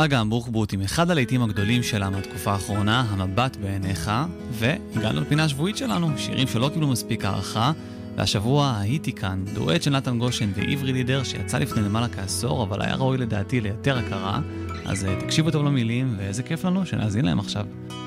אגם ברוך עם אחד הלהיטים הגדולים שלה מהתקופה האחרונה, המבט בעיניך, והגענו לפינה השבועית שלנו, שירים שלא קיבלו מספיק הערכה, והשבוע הייתי כאן, דואט של נתן גושן ועברי לידר שיצא לפני למעלה כעשור, אבל היה ראוי לדעתי ליותר הכרה, אז תקשיבו טוב למילים, ואיזה כיף לנו שנאזין להם עכשיו.